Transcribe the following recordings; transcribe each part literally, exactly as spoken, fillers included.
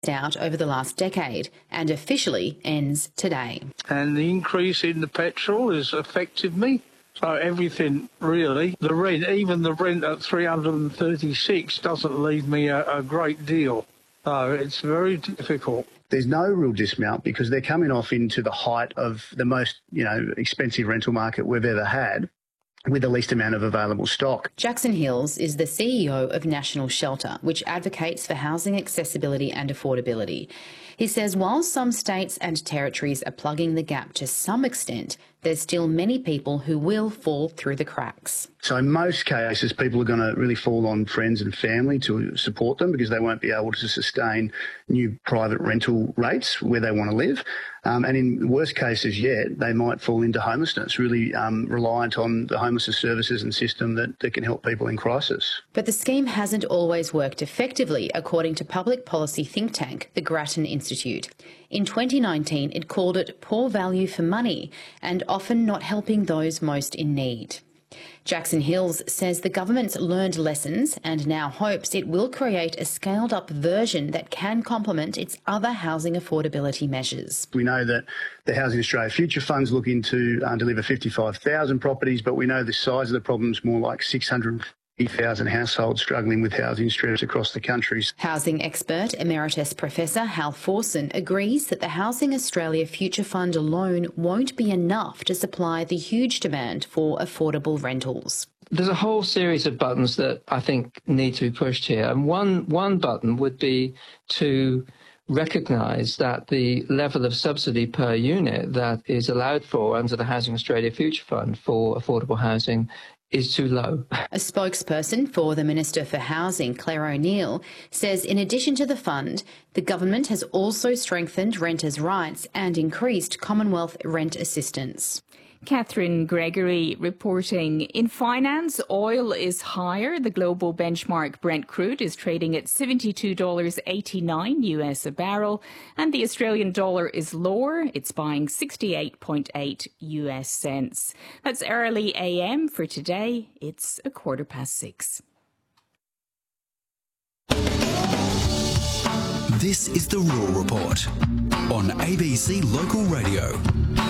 out over the last decade and officially ends today. And the increase in the petrol has affected me. So everything, really. The rent, even the rent at three hundred thirty-six doesn't leave me a, a great deal. So it's very difficult. There's no real dismount because they're coming off into the height of the most, you know, expensive rental market we've ever had, with the least amount of available stock. Jackson Hills is the C E O of National Shelter, which advocates for housing accessibility and affordability. He says while some states and territories are plugging the gap to some extent, there's still many people who will fall through the cracks. So in most cases, people are going to really fall on friends and family to support them because they won't be able to sustain new private rental rates where they want to live. Um, and in worst cases yet, they might fall into homelessness, really um, reliant on the homelessness services and system that, that can help people in crisis. But the scheme hasn't always worked effectively, according to public policy think tank, the Grattan Institute. In twenty nineteen, it called it poor value for money and often not helping those most in need. Jackson Hills says the government's learned lessons and now hopes it will create a scaled-up version that can complement its other housing affordability measures. We know that the Housing Australia Future Fund's looking to uh, deliver fifty-five thousand properties, but we know the size of the problem is more like six hundred thousand households struggling with housing stress across the country. Housing expert Emeritus Professor Hal Forson agrees that the Housing Australia Future Fund alone won't be enough to supply the huge demand for affordable rentals. There's a whole series of buttons that I think need to be pushed here. And one, one button would be to recognise that the level of subsidy per unit that is allowed for under the Housing Australia Future Fund for affordable housing is too low. A spokesperson for the Minister for Housing, Claire O'Neill, says in addition to the fund, the government has also strengthened renters' rights and increased Commonwealth rent assistance. Catherine Gregory reporting. In finance, oil is higher. The global benchmark Brent crude is trading at seventy-two dollars eighty-nine U S a barrel, and the Australian dollar is lower. It's buying sixty-eight point eight U S cents. That's early A M for today. It's a quarter past six. This is the Raw Report on A B C Local Radio.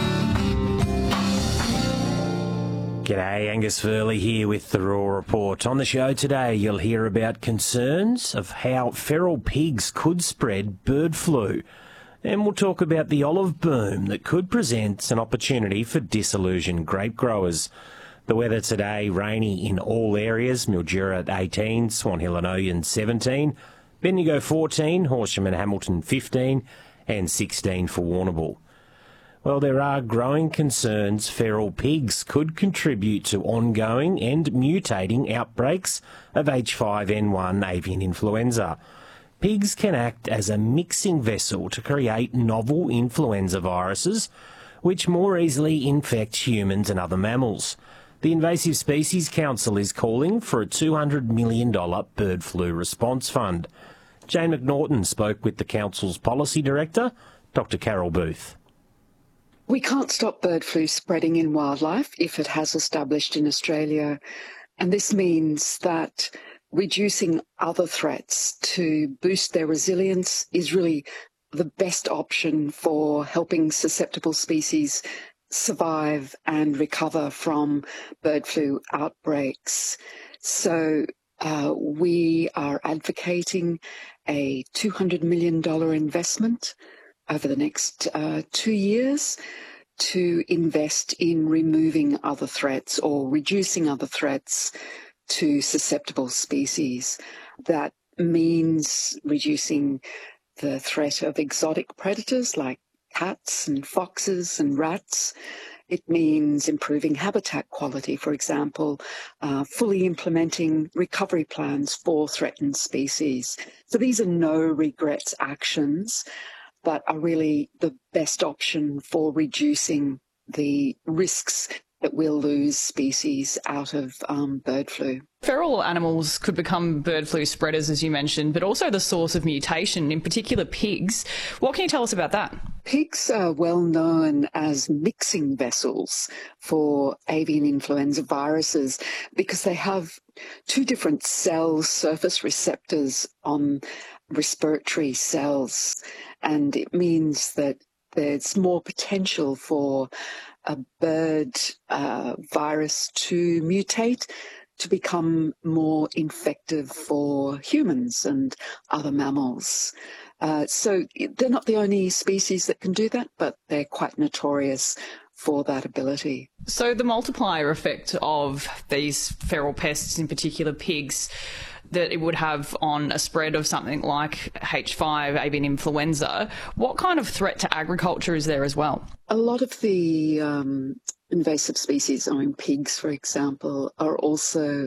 G'day, Angus Furley here with the Raw Report. On the show today, you'll hear about concerns of how feral pigs could spread bird flu. And we'll talk about the olive boom that could present an opportunity for disillusioned grape growers. The weather today, rainy in all areas. Mildura at eighteen, Swan Hill and Oyen seventeen, Bendigo fourteen, Horsham and Hamilton fifteen, and sixteen for Warrnambool. Well, there are growing concerns feral pigs could contribute to ongoing and mutating outbreaks of H five N one avian influenza. Pigs can act as a mixing vessel to create novel influenza viruses, which more easily infect humans and other mammals. The Invasive Species Council is calling for a two hundred million dollars bird flu response fund. Jane McNaughton spoke with the Council's Policy Director, Doctor Carol Booth. We can't stop bird flu spreading in wildlife if it has established in Australia, and this means that reducing other threats to boost their resilience is really the best option for helping susceptible species survive and recover from bird flu outbreaks. So uh, we are advocating a two hundred million dollars investment over the next uh, two years to invest in removing other threats or reducing other threats to susceptible species. That means reducing the threat of exotic predators like cats and foxes and rats. It means improving habitat quality, for example, uh, fully implementing recovery plans for threatened species. So these are no regrets actions, but are really the best option for reducing the risks that we'll lose species out of um, bird flu. Feral animals could become bird flu spreaders, as you mentioned, but also the source of mutation, in particular pigs. What can you tell us about that? Pigs are well known as mixing vessels for avian influenza viruses because they have two different cell surface receptors on respiratory cells, and it means that there's more potential for a bird uh, virus to mutate to become more infective for humans and other mammals. Uh, so they're not the only species that can do that, but they're quite notorious for that ability. So the multiplier effect of these feral pests, in particular pigs, that it would have on a spread of something like H five, avian influenza, what kind of threat to agriculture is there as well? A lot of the um, invasive species, I mean pigs, for example, are also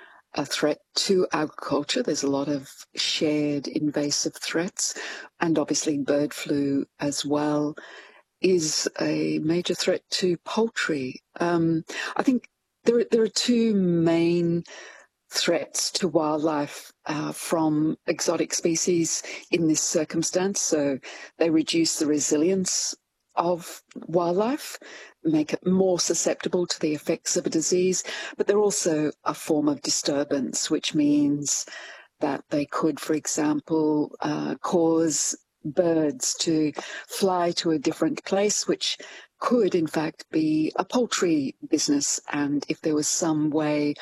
a threat to agriculture. There's a lot of shared invasive threats, and obviously bird flu as well is a major threat to poultry. Um, I think there, there are two main threats to wildlife uh, from exotic species in this circumstance. So they reduce the resilience of wildlife, make it more susceptible to the effects of a disease, but they're also a form of disturbance, which means that they could, for example, uh, cause birds to fly to a different place, which could in fact be a poultry business. And if there was some way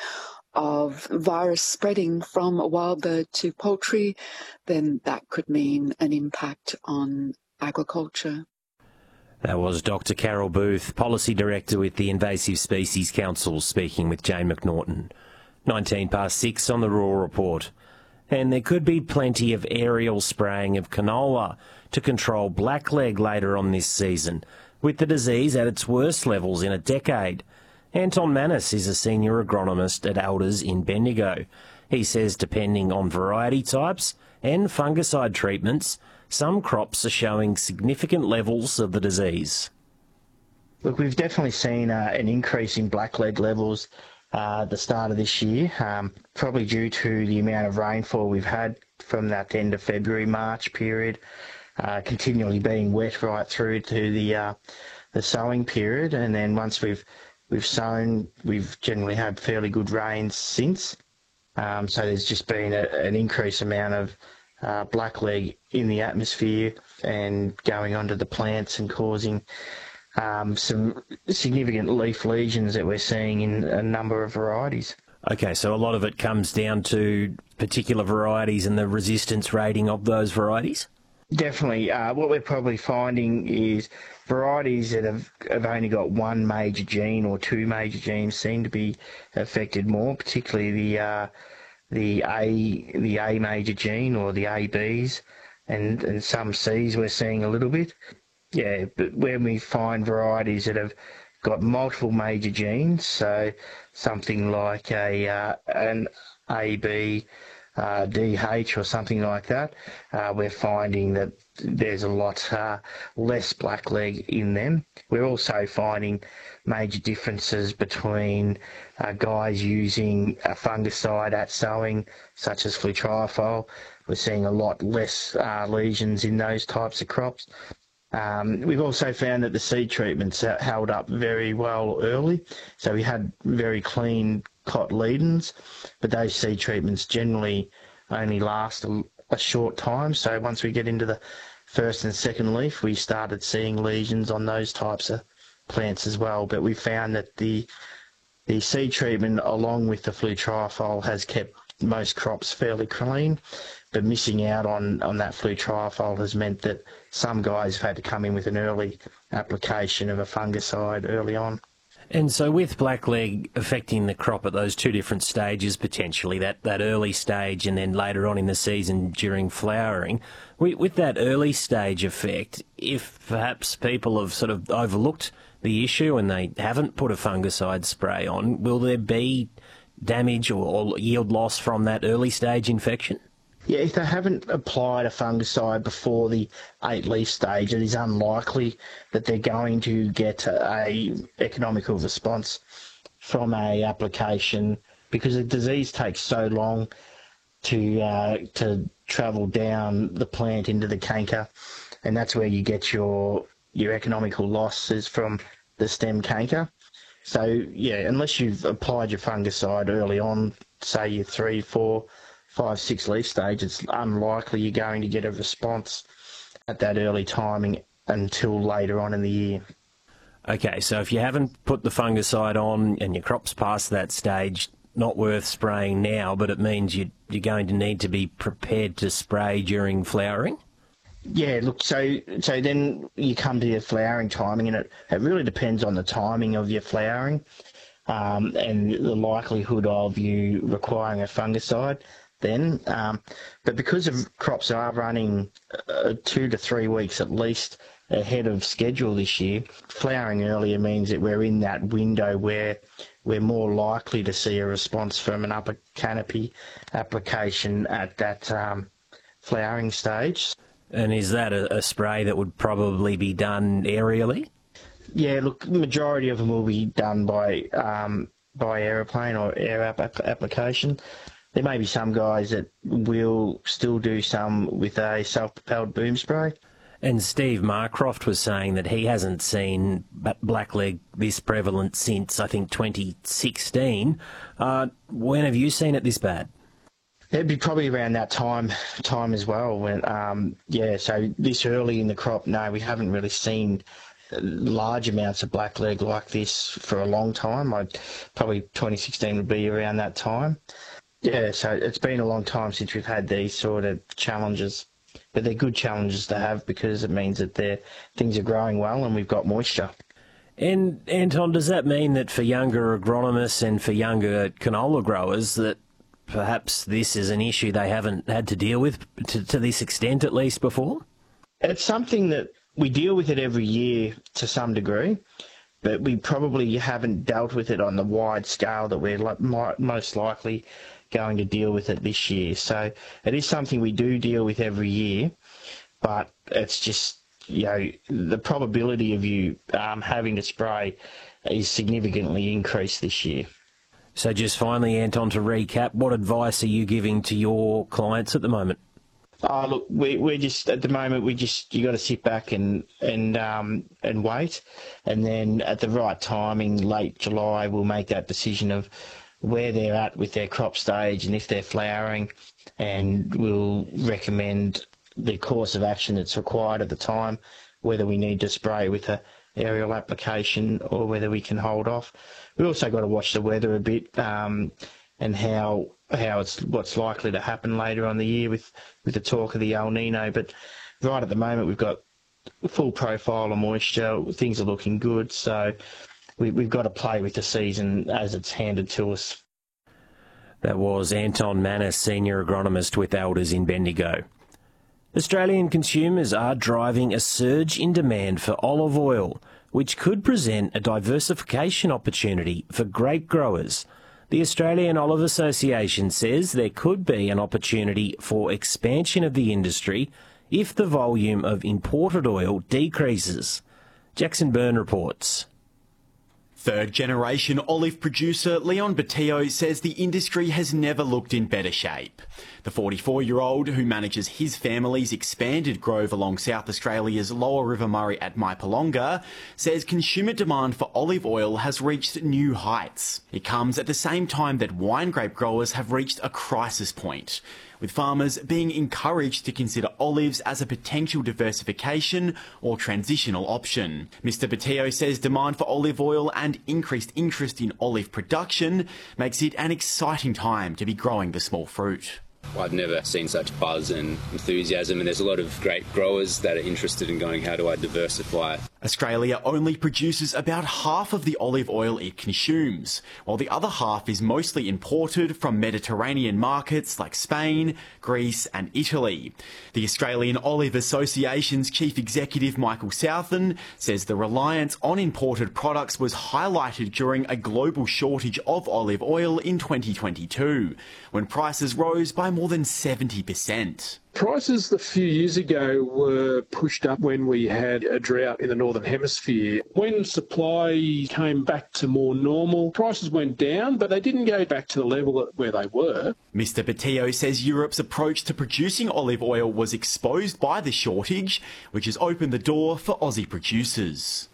of virus spreading from a wild bird to poultry, then that could mean an impact on agriculture. That was Doctor Carol Booth, Policy Director with the Invasive Species Council, speaking with Jane McNaughton. nineteen past six on the Rural Report. And there could be plenty of aerial spraying of canola to control blackleg later on this season, with the disease at its worst levels in a decade. Anton Mannis is a senior agronomist at Elders in Bendigo. He says depending on variety types and fungicide treatments, some crops are showing significant levels of the disease. Look, we've definitely seen uh, an increase in blackleg levels uh, at the start of this year, um, probably due to the amount of rainfall we've had from that end of February, March period, uh, continually being wet right through to the uh, the sowing period. And then once we've we've sown, we've generally had fairly good rains since. Um, so there's just been a, an increased amount of uh, blackleg in the atmosphere and going onto the plants and causing um, some significant leaf lesions that we're seeing in a number of varieties. Okay, so a lot of it comes down to particular varieties and the resistance rating of those varieties? Definitely. Uh, what we're probably finding is varieties that have, have only got one major gene or two major genes seem to be affected more, particularly the uh, the A the A major gene or the A Bs, and, and some Cs we're seeing a little bit. Yeah, but when we find varieties that have got multiple major genes, so something like a uh, an A B Uh, D H or something like that, uh, we're finding that there's a lot uh, less blackleg in them. We're also finding major differences between uh, guys using a fungicide at sowing, such as flutriafol. We're seeing a lot less uh, lesions in those types of crops. Um, we've also found that the seed treatments held up very well early, so we had very clean cotyledons, but those seed treatments generally only last a, a short time. So once we get into the first and second leaf, we started seeing lesions on those types of plants as well. But we found that the the seed treatment along with the flutriafol has kept most crops fairly clean, but missing out on, on that flutriafol has meant that some guys have had to come in with an early application of a fungicide early on. And so with blackleg affecting the crop at those two different stages, potentially, that, that early stage and then later on in the season during flowering, with, with that early stage effect, if perhaps people have sort of overlooked the issue and they haven't put a fungicide spray on, will there be damage or, or yield loss from that early stage infection? Yeah, if they haven't applied a fungicide before the eight leaf stage, it is unlikely that they're going to get a, a economical response from a application, because the disease takes so long to uh, to travel down the plant into the canker, and that's where you get your your economical losses from the stem canker. So yeah, unless you've applied your fungicide early on, say your three, four, five, six leaf stage, it's unlikely you're going to get a response at that early timing until later on in the year. Okay, so if you haven't put the fungicide on and your crop's past that stage, not worth spraying now, but it means you, you're going to need to be prepared to spray during flowering? Yeah, look, so so then you come to your flowering timing, and it, it really depends on the timing of your flowering um, and the likelihood of you requiring a fungicide then. Um, but because of crops are running uh, two to three weeks at least ahead of schedule this year, flowering earlier means that we're in that window where we're more likely to see a response from an upper canopy application at that um, flowering stage. And is that a, a spray that would probably be done aerially? Yeah, look, the majority of them will be done by um, by aeroplane or air app application. There may be some guys that will still do some with a self-propelled boom spray. And Steve Marcroft was saying that he hasn't seen blackleg this prevalent since, I think, twenty sixteen. Uh, when have you seen it this bad? It'd be probably around that time time as well. When um, yeah, so this early in the crop, no, we haven't really seen large amounts of blackleg like this for a long time. I'd, probably twenty sixteen would be around that time. Yeah, so it's been a long time since we've had these sort of challenges. But they're good challenges to have because it means that they're, things are growing well and we've got moisture. And, Anton, does that mean that for younger agronomists and for younger canola growers that perhaps this is an issue they haven't had to deal with to, to this extent at least before? It's something that we deal with it every year to some degree, but we probably haven't dealt with it on the wide scale that we're li- most likely going to deal with it this year. So it is something we do deal with every year, but it's just, you know, the probability of you um, having to spray is significantly increased this year. So just finally, Anton, to recap, what advice are you giving to your clients at the moment? Oh, look, we, we're just, at the moment, we just, you got to sit back and, and, um, and wait. And then at the right timing, late July, we'll make that decision of where they're at with their crop stage and if they're flowering, and we'll recommend the course of action that's required at the time, whether we need to spray with a aerial application or whether we can hold off. We've also got to watch the weather a bit um, and how how it's what's likely to happen later on the year with, with the talk of the El Nino. But right at the moment, we've got full profile of moisture. Things are looking good, so we, we've got to play with the season as it's handed to us. That was Anton Mannis, Senior Agronomist with Elders in Bendigo. Australian consumers are driving a surge in demand for olive oil, which could present a diversification opportunity for grape growers. The Australian Olive Association says there could be an opportunity for expansion of the industry if the volume of imported oil decreases. Jackson Byrne reports. Third-generation olive producer Leon Batillo says the industry has never looked in better shape. The forty-four-year-old, who manages his family's expanded grove along South Australia's Lower River Murray at Maipolonga, says consumer demand for olive oil has reached new heights. It comes at the same time that wine grape growers have reached a crisis point, with farmers being encouraged to consider olives as a potential diversification or transitional option. Mister Batillo says demand for olive oil and increased interest in olive production makes it an exciting time to be growing the small fruit. I've never seen such buzz and enthusiasm, and there's a lot of great growers that are interested in going, how do I diversify? Australia only produces about half of the olive oil it consumes, while the other half is mostly imported from Mediterranean markets like Spain, Greece and Italy. The Australian Olive Association's chief executive Michael Southen says the reliance on imported products was highlighted during a global shortage of olive oil in twenty twenty-two, when prices rose by more than seventy percent. Prices a few years ago were pushed up when we had a drought in the Northern Hemisphere. When supply came back to more normal, prices went down, but they didn't go back to the level where they were. Mister Batillo says Europe's approach to producing olive oil was exposed by the shortage, which has opened the door for Aussie producers.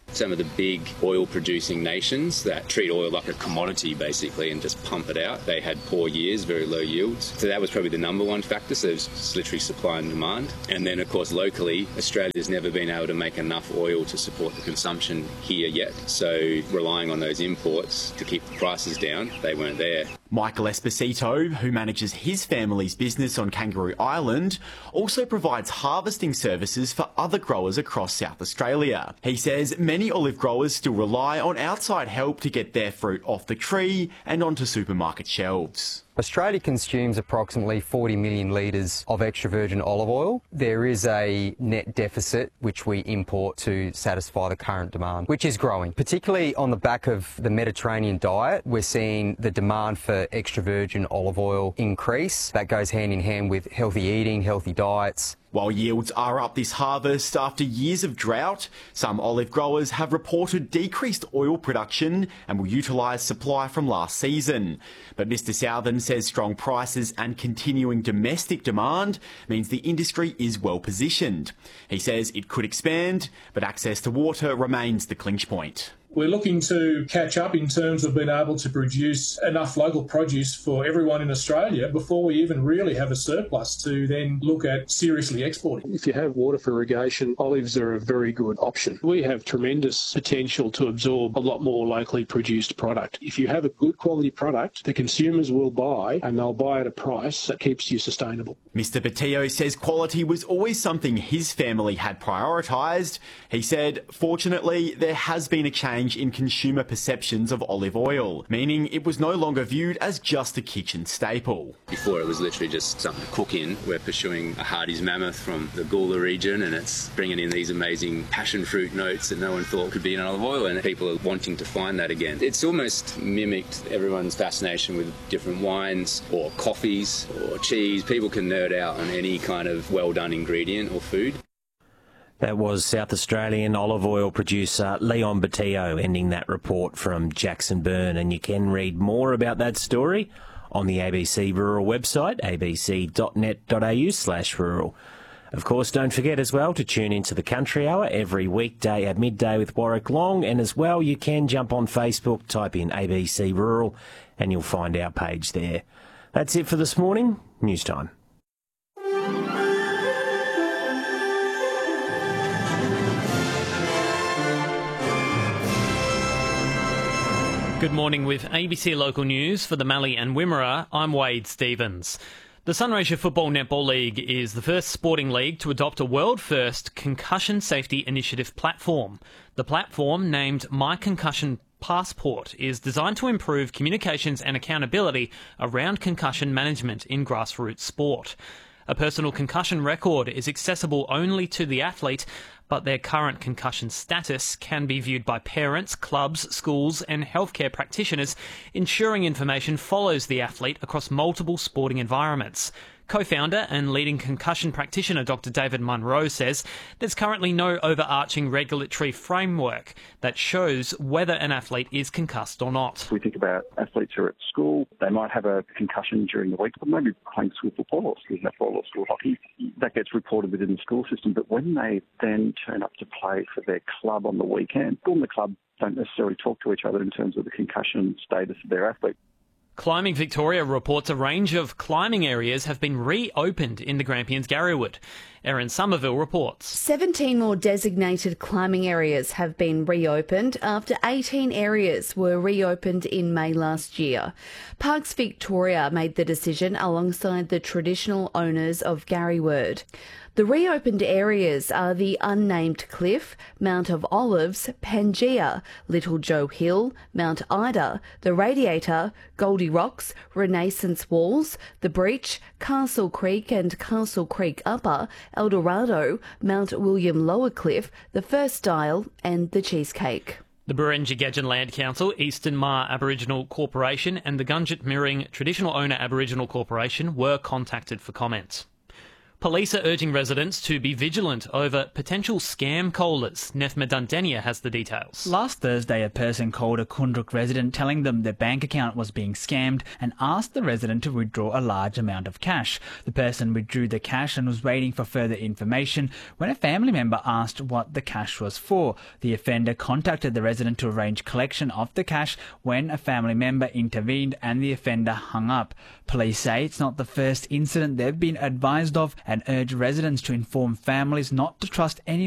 Some of the big oil-producing nations that treat oil like a commodity, basically, and just pump it out, they had poor years, very low yields. So that was probably the number one factor, so there's literally supply and demand. And then, of course, locally, Australia's never been able to make enough oil to support the consumption here yet. So relying on those imports to keep the prices down, they weren't there. Michael Esposito, who manages his family's business on Kangaroo Island, also provides harvesting services for other growers across South Australia. He says many olive growers still rely on outside help to get their fruit off the tree and onto supermarket shelves. Australia consumes approximately forty million litres of extra virgin olive oil. There is a net deficit which we import to satisfy the current demand, which is growing. Particularly on the back of the Mediterranean diet, we're seeing the demand for extra virgin olive oil increase. That goes hand in hand with healthy eating, healthy diets. While yields are up this harvest after years of drought, some olive growers have reported decreased oil production and will utilise supply from last season. But Mister Southern says strong prices and continuing domestic demand means the industry is well positioned. He says it could expand, but access to water remains the clinch point. We're looking to catch up in terms of being able to produce enough local produce for everyone in Australia before we even really have a surplus to then look at seriously exporting. If you have water for irrigation, olives are a very good option. We have tremendous potential to absorb a lot more locally produced product. If you have a good quality product, the consumers will buy, and they'll buy at a price that keeps you sustainable. Mister Batillo says quality was always something his family had prioritised. He said, fortunately, there has been a change in consumer perceptions of olive oil, meaning it was no longer viewed as just a kitchen staple. Before it was literally just something to cook in. We're pursuing a Hardy's Mammoth from the Gawler region, and it's bringing in these amazing passion fruit notes that no one thought could be in olive oil, and people are wanting to find that again. It's almost mimicked everyone's fascination with different wines or coffees or cheese. People can nerd out on any kind of well-done ingredient or food. That was South Australian olive oil producer Leon Batillo ending that report from Jackson Burn, and you can read more about that story on the A B C Rural website, a b c dot net dot a u slash rural. Of course, don't forget as well to tune into the Country Hour every weekday at midday with Warwick Long, and as well you can jump on Facebook, type in A B C Rural, and you'll find our page there. That's it for this morning. News time. Good morning with A B C Local News for the Mallee and Wimmera. I'm Wade Stevens. The Sunraysia Football Netball League is the first sporting league to adopt a world-first concussion safety initiative platform. The platform, named My Concussion Passport, is designed to improve communications and accountability around concussion management in grassroots sport. A personal concussion record is accessible only to the athlete, but their current concussion status can be viewed by parents, clubs, schools and healthcare practitioners, ensuring information follows the athlete across multiple sporting environments. Co-founder and leading concussion practitioner Doctor David Munro says there's currently no overarching regulatory framework that shows whether an athlete is concussed or not. We think about athletes who are at school. They might have a concussion during the week, but maybe playing school football or school netball or school hockey. That gets reported within the school system. But when they then turn up to play for their club on the weekend, school and the club don't necessarily talk to each other in terms of the concussion status of their athlete. Climbing Victoria reports a range of climbing areas have been reopened in the Grampians Garryowood. Erin Somerville reports. seventeen more designated climbing areas have been reopened after eighteen areas were reopened in May last year. Parks Victoria made the decision alongside the traditional owners of Garryowood. The reopened areas are the Unnamed Cliff, Mount of Olives, Pangea, Little Joe Hill, Mount Ida, the Radiator, Goldie Rocks, Renaissance Walls, the Breach, Castle Creek and Castle Creek Upper, Eldorado, Mount William Lower Cliff, the First Dial and the Cheesecake. The Burrinjagajan Land Council, Eastern Maar Aboriginal Corporation and the Gunjut Mirring Traditional Owner Aboriginal Corporation were contacted for comment. Police are urging residents to be vigilant over potential scam callers. Nefma Dundenia has the details. Last Thursday, a person called a Kundruk resident telling them their bank account was being scammed and asked the resident to withdraw a large amount of cash. The person withdrew the cash and was waiting for further information when a family member asked what the cash was for. The offender contacted the resident to arrange collection of the cash when a family member intervened and the offender hung up. Police say it's not the first incident they've been advised of and urge residents to inform families not to trust anyone